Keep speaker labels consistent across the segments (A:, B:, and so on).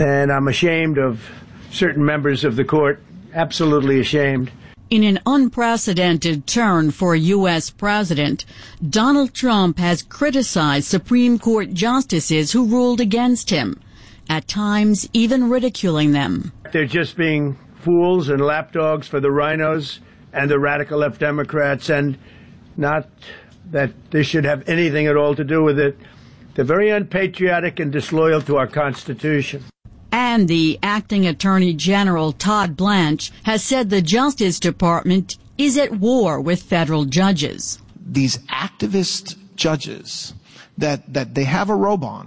A: And I'm ashamed of certain members of the court, absolutely ashamed.
B: In an unprecedented turn for a U.S. president, Donald Trump has criticized Supreme Court justices who ruled against him, at times even ridiculing them.
A: They're just being fools and lapdogs for the rhinos and the radical left Democrats, and not that this should have anything at all to do with it. They're very unpatriotic and disloyal to our Constitution.
B: And the acting Attorney General, Todd Blanche, has said the Justice Department is at war with federal judges.
C: These activist judges that they have a robe on,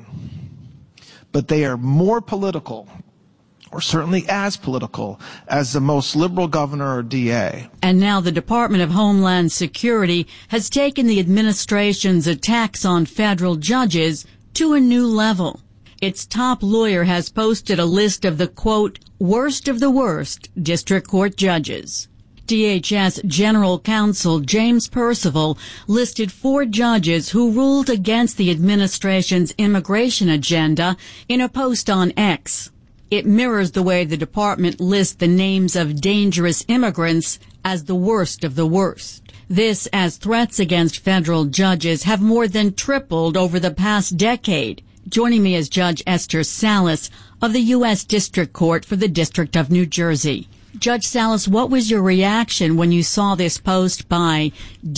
C: but they are more political, or certainly as political, as the most liberal governor or DA.
B: And now the Department of Homeland Security has taken the administration's attacks on federal judges to a new level. Its top lawyer has posted a list of the, quote, worst of the worst district court judges. DHS General Counsel James Percival listed 4 judges who ruled against the administration's immigration agenda in a post on X. It mirrors the way the department lists the names of dangerous immigrants as the worst of the worst. This as threats against federal judges have more than tripled over the past decade. Joining me is Judge Esther Salas of the U.S. District Court for the District of New Jersey. Judge Salas, what was your reaction when you saw this post by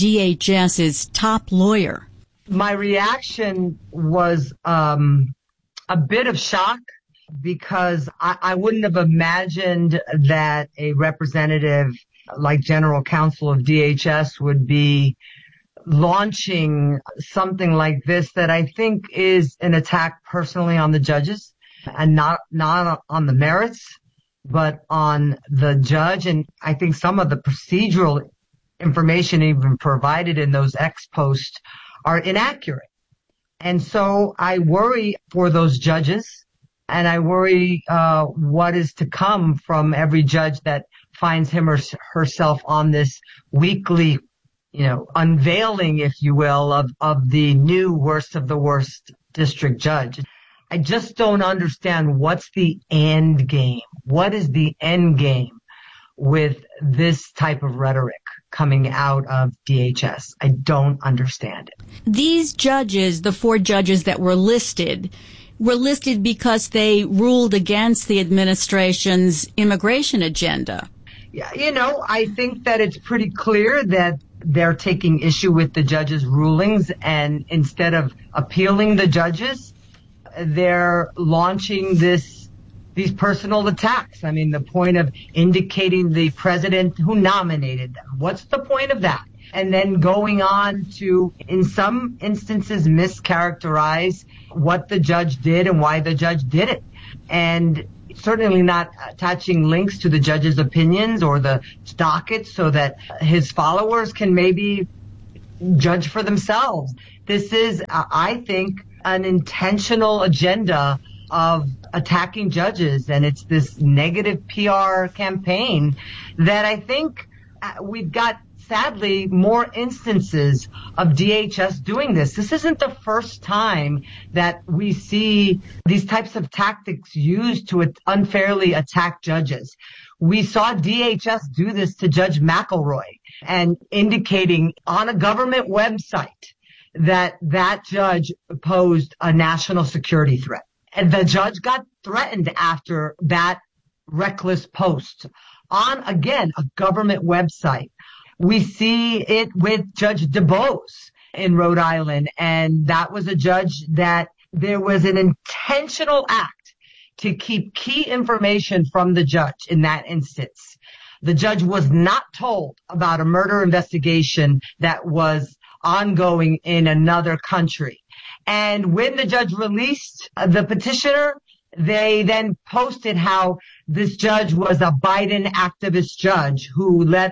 B: DHS's top lawyer?
D: My reaction was a bit of shock, because I wouldn't have imagined that a representative like General Counsel of DHS would be launching something like this that I think is an attack personally on the judges, and not on the merits, but on the judge. And I think some of the procedural information even provided in those X posts are inaccurate. And so I worry for those judges, and I worry what is to come from every judge that finds him or herself on this weekly, unveiling, if you will, of the new worst of the worst district judge. I just don't understand what's the end game. What is the end game with this type of rhetoric coming out of DHS? I don't understand it.
B: These judges, the 4 judges that were listed because they ruled against the administration's immigration agenda.
D: Yeah, I think that it's pretty clear that they're taking issue with the judges' rulings, and instead of appealing the judges, they're launching these personal attacks. I mean, the point of indicating the president who nominated them. What's the point of that? And then going on to, in some instances, mischaracterize what the judge did and why the judge did it. And certainly not attaching links to the judge's opinions or the docket so that his followers can maybe judge for themselves. This is, I think, an intentional agenda of attacking judges, and it's this negative PR campaign that I think we've got, sadly, more instances of DHS doing this. This isn't the first time that we see these types of tactics used to unfairly attack judges. We saw DHS do this to Judge McElroy, and indicating on a government website that judge posed a national security threat. And the judge got threatened after that reckless post on, again, a government website. We see it with Judge DuBose in Rhode Island, and that was a judge that there was an intentional act to keep key information from the judge in that instance. The judge was not told about a murder investigation that was ongoing in another country. And when the judge released the petitioner, they then posted how this judge was a Biden activist judge who let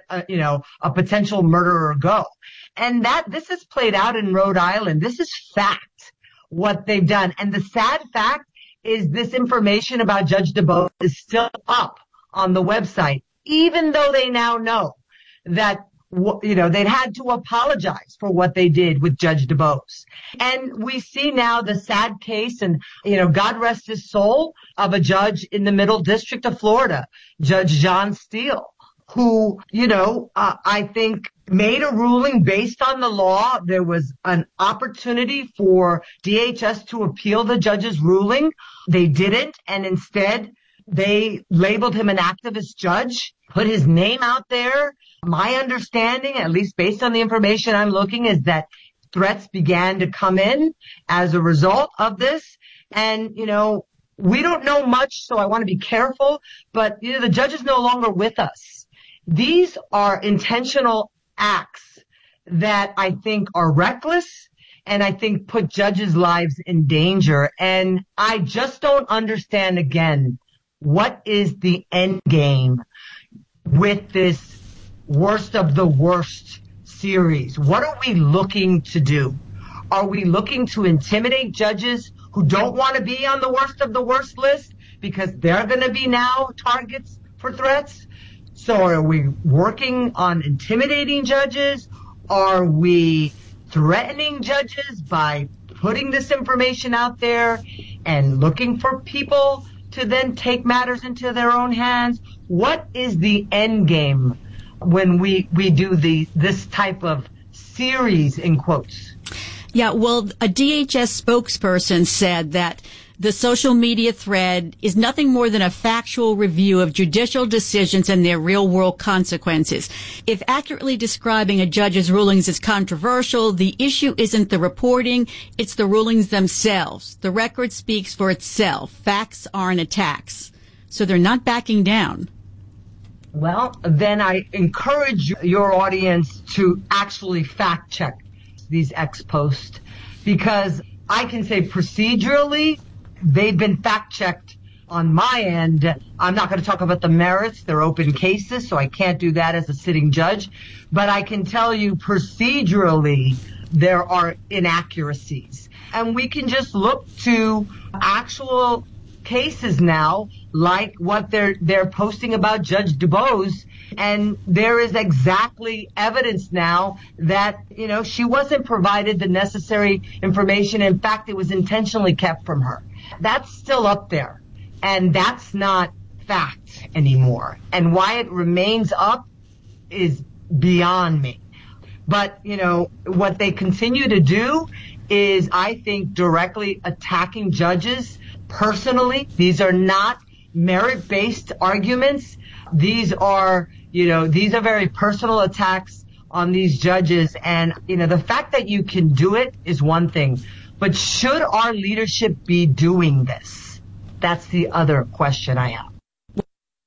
D: a potential murderer go. And this is played out in Rhode Island. This is fact, what they've done. And the sad fact is this information about Judge DuBose is still up on the website, even though they now know that they'd had to apologize for what they did with Judge DuBose. And we see now the sad case, and, God rest his soul, of a judge in the Middle District of Florida, Judge John Steele, who, I think made a ruling based on the law. There was an opportunity for DHS to appeal the judge's ruling. They didn't, and instead they labeled him an activist judge, put his name out there. My understanding, at least based on the information I'm looking, is that threats began to come in as a result of this. And, we don't know much, so I want to be careful, but, the judge is no longer with us. These are intentional acts that I think are reckless and I think put judges' lives in danger. And I just don't understand, again, what is the end game with this worst of the worst series? What are we looking to do? Are we looking to intimidate judges who don't want to be on the worst of the worst list because they're going to be now targets for threats? So are we working on intimidating judges? Are we threatening judges by putting this information out there and looking for people to then take matters into their own hands? What is the end game when we do this type of series, in quotes?
B: Yeah, well, a DHS spokesperson said that the social media thread is nothing more than a factual review of judicial decisions and their real-world consequences. If accurately describing a judge's rulings is controversial, the issue isn't the reporting, it's the rulings themselves. The record speaks for itself. Facts aren't attacks. So they're not backing down.
D: Well, then I encourage your audience to actually fact-check these ex posts, because I can say procedurally, they've been fact-checked on my end. I'm not going to talk about the merits. They're open cases, so I can't do that as a sitting judge. But I can tell you procedurally, there are inaccuracies. And we can just look to actual cases now, like what they're posting about Judge DuBose. And there is exactly evidence now that, she wasn't provided the necessary information. In fact, it was intentionally kept from her. That's still up there. And that's not fact anymore. And why it remains up is beyond me. But, what they continue to do is, I think, directly attacking judges personally. These are not merit-based arguments. These are very personal attacks on these judges. And, the fact that you can do it is one thing. But should our leadership be doing this? That's the other question I have.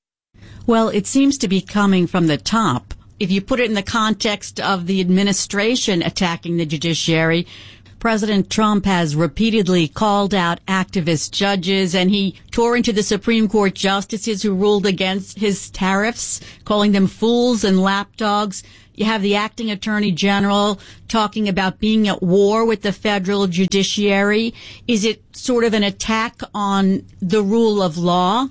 B: Well, it seems to be coming from the top. If you put it in the context of the administration attacking the judiciary, President Trump has repeatedly called out activist judges, and he tore into the Supreme Court justices who ruled against his tariffs, calling them fools and lapdogs. You have the acting attorney general talking about being at war with the federal judiciary. Is it sort of an attack on the rule of law?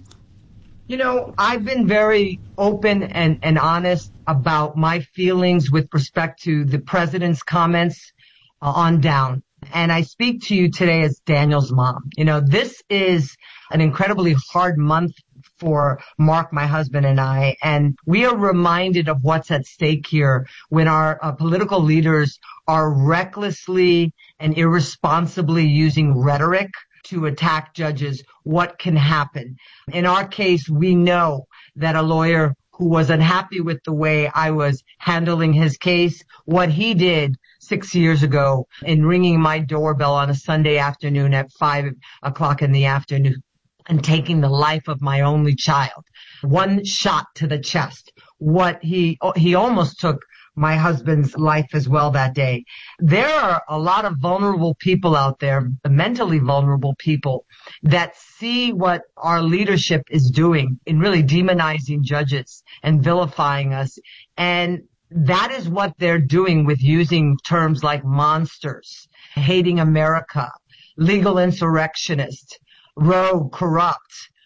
D: I've been very open and honest about my feelings with respect to the president's comments on down. And I speak to you today as Daniel's mom. This is an incredibly hard month for Mark, my husband, and I. And we are reminded of what's at stake here when our political leaders are recklessly and irresponsibly using rhetoric to attack judges. What can happen? In our case, we know that a lawyer who was unhappy with the way I was handling his case, what he did 6 years ago in ringing my doorbell on a Sunday afternoon at 5 o'clock in the afternoon and taking the life of my only child. One shot to the chest. He almost took my husband's life as well that day. There are a lot of vulnerable people out there, mentally vulnerable people, that see what our leadership is doing in really demonizing judges and vilifying us. And that is what they're doing with using terms like monsters, hating America, legal insurrectionist, rogue, corrupt,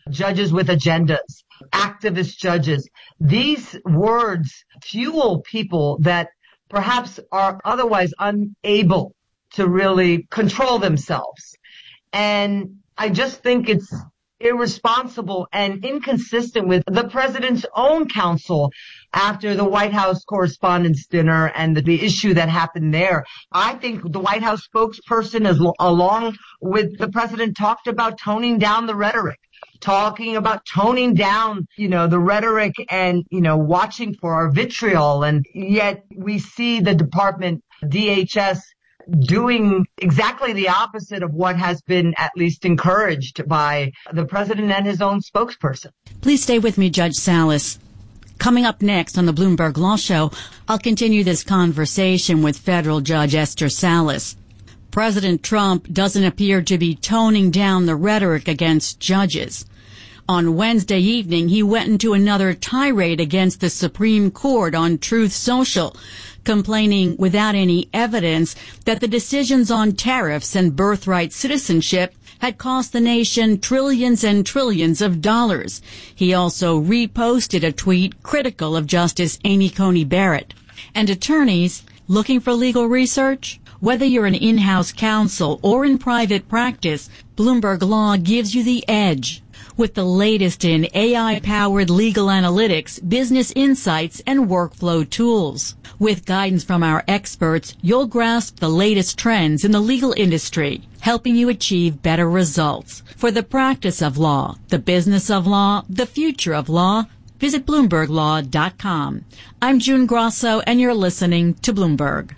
D: judges with agendas, activist judges. These words fuel people that perhaps are otherwise unable to really control themselves. And I just think it's irresponsible and inconsistent with the president's own counsel after the White House Correspondents' Dinner and the issue that happened there. I think the White House spokesperson, along with the president, talked about toning down the rhetoric, talking about toning down, the rhetoric and, watching for our vitriol. And yet we see the department, DHS, doing exactly the opposite of what has been at least encouraged by the president and his own spokesperson.
B: Please stay with me, Judge Salas. Coming up next on the Bloomberg Law Show, I'll continue this conversation with federal Judge Esther Salas. President Trump doesn't appear to be toning down the rhetoric against judges. On Wednesday evening, he went into another tirade against the Supreme Court on Truth Social, complaining without any evidence that the decisions on tariffs and birthright citizenship had cost the nation trillions and trillions of dollars. He also reposted a tweet critical of Justice Amy Coney Barrett. And attorneys looking for legal research? Whether you're an in-house counsel or in private practice, Bloomberg Law gives you the edge. With the latest in AI-powered legal analytics, business insights, and workflow tools. With guidance from our experts, you'll grasp the latest trends in the legal industry, helping you achieve better results. For the practice of law, the business of law, the future of law, visit BloombergLaw.com. I'm June Grosso, and you're listening to Bloomberg.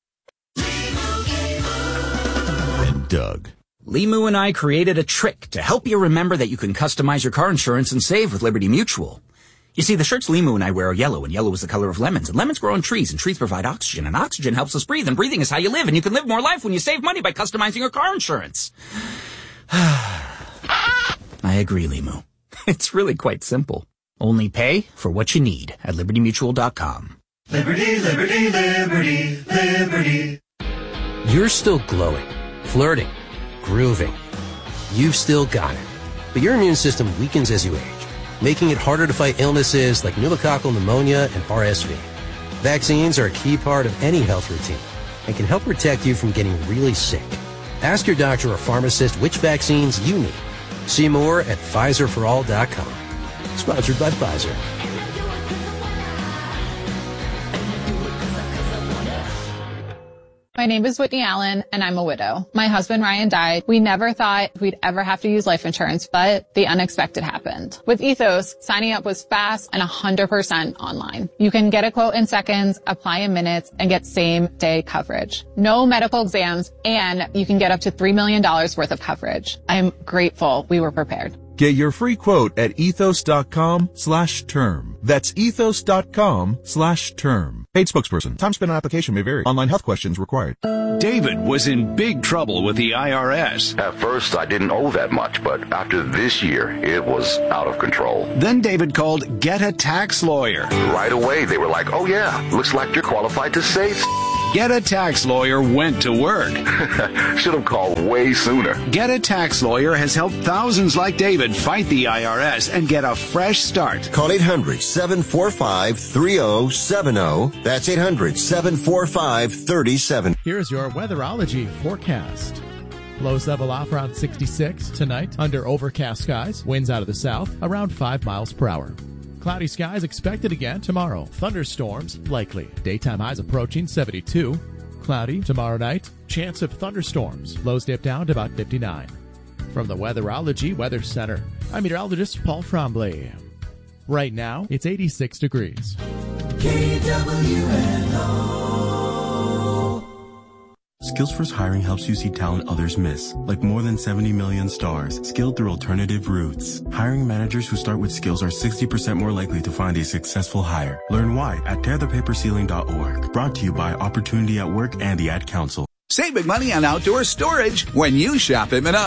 E: And Doug.
F: Limu and I created a trick to help you remember that you can customize your car insurance and save with Liberty Mutual. You see, the shirts Limu and I wear are yellow, and yellow is the color of lemons, and lemons grow on trees, and trees provide oxygen, and oxygen helps us breathe, and breathing is how you live, and you can live more life when you save money by customizing your car insurance. I agree, Limu. It's really quite simple. Only pay for what you need at LibertyMutual.com.
G: Liberty, liberty, liberty, liberty.
H: You're still glowing, flirting, grooving. You've still got it. But your immune system weakens as you age, making it harder to fight illnesses like pneumococcal pneumonia and RSV. Vaccines are a key part of any health routine and can help protect you from getting really sick. Ask your doctor or pharmacist which vaccines you need. See more at PfizerForAll.com. Sponsored by Pfizer.
I: My name is Whitney Allen, and I'm a widow. My husband, Ryan, died. We never thought we'd ever have to use life insurance, but the unexpected happened. With Ethos, signing up was fast and 100% online. You can get a quote in seconds, apply in minutes, and get same-day coverage. No medical exams, and you can get up to $3 million worth of coverage. I'm grateful we were prepared.
E: Get your free quote at ethos.com/term. That's ethos.com/term. Paid spokesperson. Time spent on application may vary. Online health questions required.
J: David was in big trouble with the IRS.
K: At first, I didn't owe that much, but after this year, it was out of control.
J: Then David called Get a Tax Lawyer.
K: Right away, they were like, oh yeah, looks like you're qualified to save.
J: Get a Tax Lawyer went to work.
K: Should have called way sooner.
J: Get a Tax Lawyer has helped thousands like David fight the IRS and get a fresh start.
L: Call 800-745-3070. That's 800-745-3070.
M: Here's your weatherology forecast. Lows level off around 66 tonight under overcast skies. Winds out of the south around 5 miles per hour. Cloudy skies expected again tomorrow. Thunderstorms likely. Daytime highs approaching 72. Cloudy tomorrow night. Chance of thunderstorms. Lows dip down to about 59. From the Weatherology Weather Center, I'm meteorologist Paul Tremblay. Right now, it's 86 degrees.
G: KWNO.
N: Skillsforce Hiring helps you see talent others miss, like more than 70 million stars, skilled through alternative routes. Hiring managers who start with skills are 60% more likely to find a successful hire. Learn why at tearthepaperceiling.org. Brought to you by Opportunity at Work and the Ad Council.
O: Save big money on outdoor storage when you shop at Menards.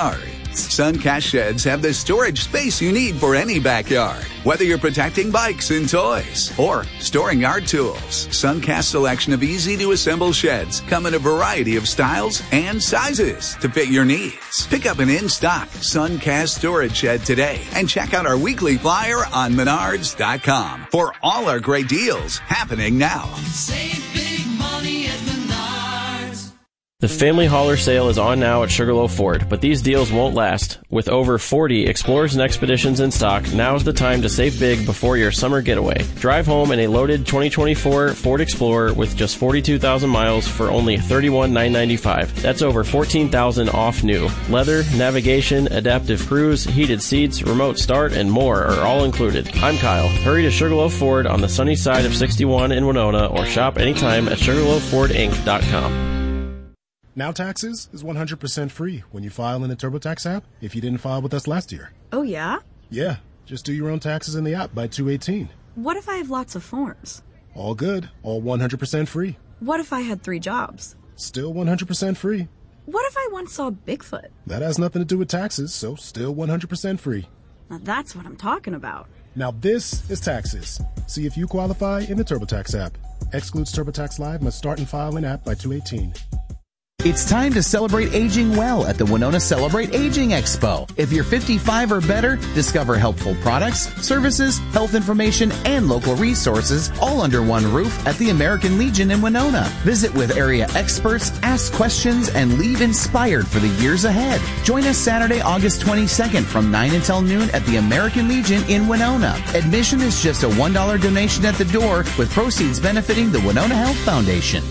O: Suncast sheds have the storage space you need for any backyard. Whether you're protecting bikes and toys or storing yard tools, Suncast's selection of easy-to-assemble sheds come in a variety of styles and sizes to fit your needs. Pick up an in-stock Suncast storage shed today and check out our weekly flyer on Menards.com for all our great deals happening now.
G: Save big money at Menards.
P: The Family Hauler sale is on now at Sugarloaf Ford, but these deals won't last. With over 40 Explorers and Expeditions in stock, now's the time to save big before your summer getaway. Drive home in a loaded 2024 Ford Explorer with just 42,000 miles for only $31,995. That's over $14,000 off new. Leather, navigation, adaptive cruise, heated seats, remote start, and more are all included. I'm Kyle. Hurry to Sugarloaf Ford on the sunny side of 61 in Winona or shop anytime at SugarloafFordInc.com.
Q: Now Taxes is 100% free when you file in the TurboTax app if you didn't file with us last year.
R: Oh, yeah?
Q: Yeah, just do your own taxes in the app by 2/18.
R: What if I have lots of forms?
Q: All good, all 100% free.
R: What if I had 3 jobs?
Q: Still 100% free.
R: What if I once saw Bigfoot?
Q: That has nothing to do with taxes, so still 100% free.
R: Now that's what I'm talking about.
Q: Now this is Taxes. See if you qualify in the TurboTax app. Excludes TurboTax Live, must start and file in app by 2/18.
S: It's time to celebrate aging well at the Winona Celebrate Aging Expo. If you're 55 or better, discover helpful products, services, health information, and local resources all under one roof at the American Legion in Winona. Visit with area experts, ask questions, and leave inspired for the years ahead. Join us Saturday, August 22nd from 9 until noon at the American Legion in Winona. Admission is just a $1 donation at the door with proceeds benefiting the Winona Health Foundation.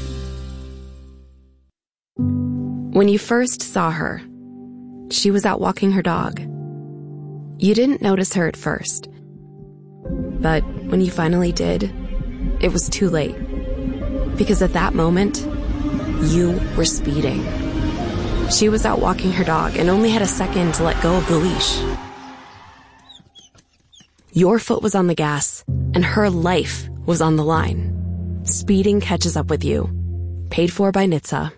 T: When you first saw her, she was out walking her dog. You didn't notice her at first. But when you finally did, it was too late. Because at that moment, you were speeding. She was out walking her dog and only had a second to let go of the leash. Your foot was on the gas, and her life was on the line. Speeding catches up with you. Paid for by NHTSA.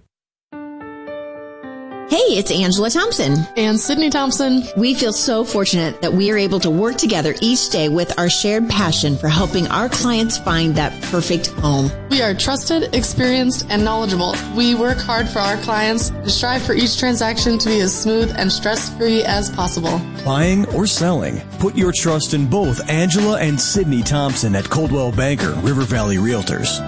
U: Hey, it's Angela Thompson.
V: And Sydney Thompson.
U: We feel so fortunate that we are able to work together each day with our shared passion for helping our clients find that perfect home.
V: We are trusted, experienced, and knowledgeable. We work hard for our clients and strive for each transaction to be as smooth and stress-free as possible.
W: Buying or selling, put your trust in both Angela and Sydney Thompson at Coldwell Banker, River Valley Realtors.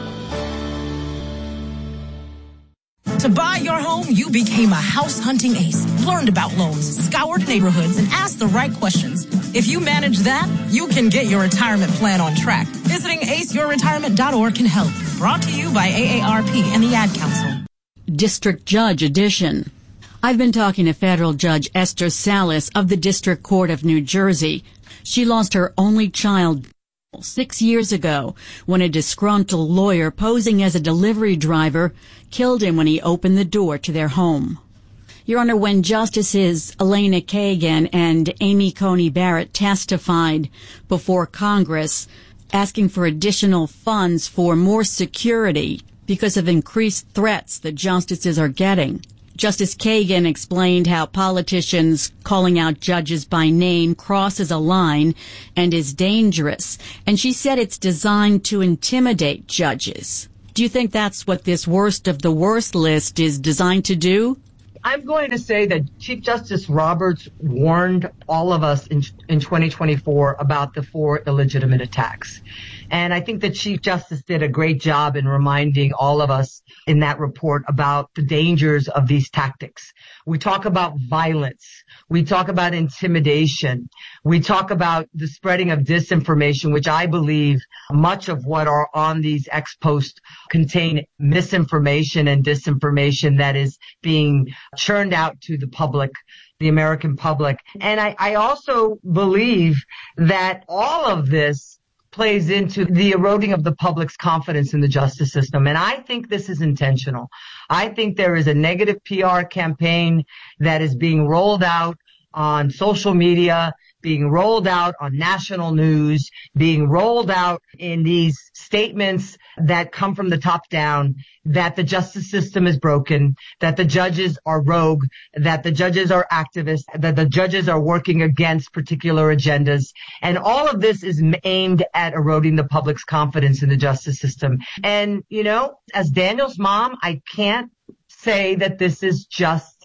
X: To buy your home, you became a house hunting ace, learned about loans, scoured neighborhoods, and asked the right questions. If you manage that, you can get your retirement plan on track. Visiting aceyourretirement.org can help. Brought to you by AARP and the Ad Council.
B: District Judge Edition. I've been talking to Federal Judge Esther Salas of the District Court of New Jersey. She lost her only child 6 years ago when a disgruntled lawyer posing as a delivery driver killed him when he opened the door to their home. Your Honor, when Justices Elena Kagan and Amy Coney Barrett testified before Congress asking for additional funds for more security because of increased threats the justices are getting, Justice Kagan explained how politicians calling out judges by name crosses a line and is dangerous. And she said it's designed to intimidate judges. Do you think that's what this worst of the worst list is designed to do?
D: I'm going to say that Chief Justice Roberts warned all of us in 2024 about the 4 illegitimate attacks. And I think the Chief Justice did a great job in reminding all of us in that report about the dangers of these tactics. We talk about violence. We talk about intimidation. We talk about the spreading of disinformation, which I believe much of what are on these ex post contain misinformation and disinformation that is being churned out to the public, the American public. And I also believe that all of this plays into the eroding of the public's confidence in the justice system. And I think this is intentional. I think there is a negative PR campaign that is being rolled out on social media, being rolled out on national news, being rolled out in these statements that come from the top down, that the justice system is broken, that the judges are rogue, that the judges are activists, that the judges are working against particular agendas. And all of this is aimed at eroding the public's confidence in the justice system. And, you know, as Daniel's mom, I can't say that this is just,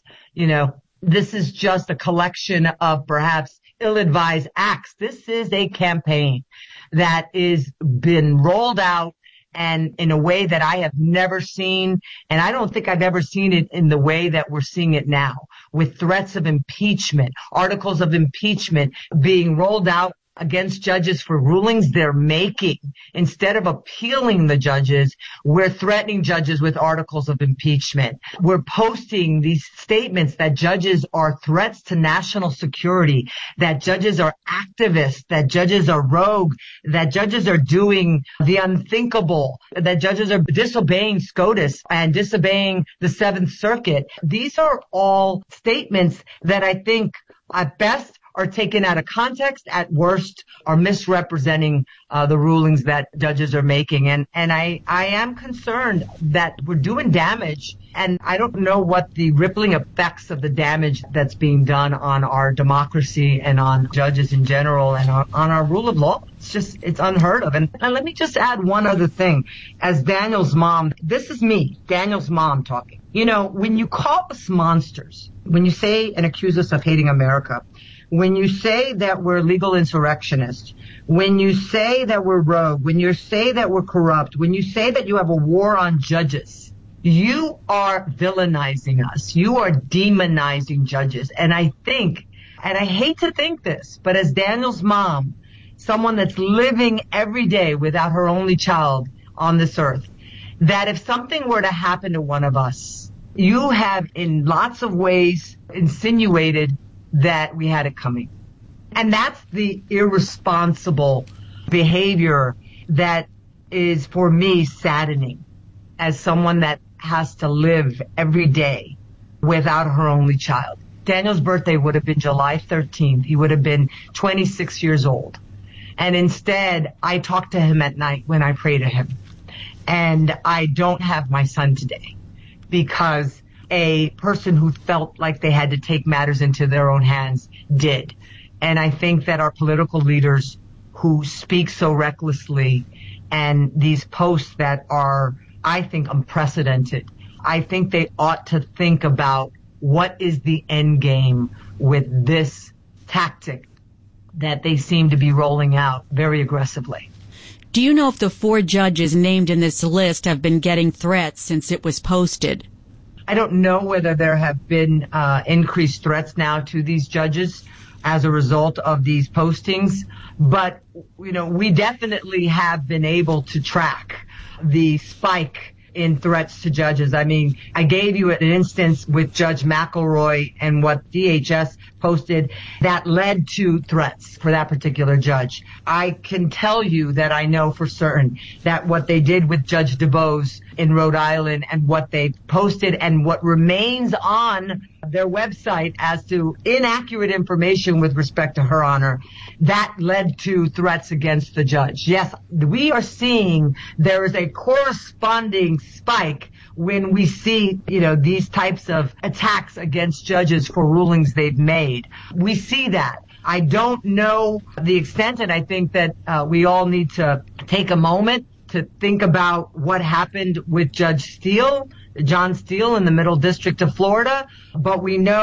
D: this is just a collection of perhaps ill-advised acts. This is a campaign that is been rolled out and in a way that I have never seen. And I don't think I've ever seen it in the way that we're seeing it now, with threats of impeachment, articles of impeachment being rolled out against judges for rulings they're making. Instead of appealing the judges, we're threatening judges with articles of impeachment. We're posting these statements that judges are threats to national security, that judges are activists, that judges are rogue, that judges are doing the unthinkable, that judges are disobeying SCOTUS and disobeying the Seventh Circuit. These are all statements that I think at best are taken out of context, at worst are misrepresenting the rulings that judges are making. And I am concerned that we're doing damage, and I don't know what the rippling effects of the damage that's being done on our democracy and on judges in general and on our rule of law. It's unheard of. And let me just add one other thing. As Daniel's mom, this is me, Daniel's mom talking. When you call us monsters, when you say and accuse us of hating America, when you say that we're legal insurrectionists, when you say that we're rogue, when you say that we're corrupt, when you say that you have a war on judges, you are villainizing us. You are demonizing judges. And I think, and I hate to think this, but as Daniel's mom, someone that's living every day without her only child on this earth, that if something were to happen to one of us, you have in lots of ways insinuated that we had it coming. And that's the irresponsible behavior that is, for me, saddening as someone that has to live every day without her only child. Daniel's birthday would have been July 13th. He would have been 26 years old. And instead, I talk to him at night when I pray to him. And I don't have my son today because a person who felt like they had to take matters into their own hands did. And I think that our political leaders who speak so recklessly and these posts that are, I think, unprecedented, I think they ought to think about what is the end game with this tactic that they seem to be rolling out very aggressively.
B: Do you know if the 4 judges named in this list have been getting threats since it was posted?
D: I don't know whether there have been increased threats now to these judges as a result of these postings, but we definitely have been able to track the spike in threats to judges. I mean, I gave you an instance with Judge McElroy and what DHS posted that led to threats for that particular judge. I can tell you that I know for certain that what they did with Judge DuBose in Rhode Island and what they posted and what remains on their website as to inaccurate information with respect to Her Honor, that led to threats against the judge. Yes, we are seeing there is a corresponding spike when we see, these types of attacks against judges for rulings they've made. We see that. I don't know the extent, and I think that we all need to take a moment to think about what happened with Judge Steele, John Steele in the Middle District of Florida, but we know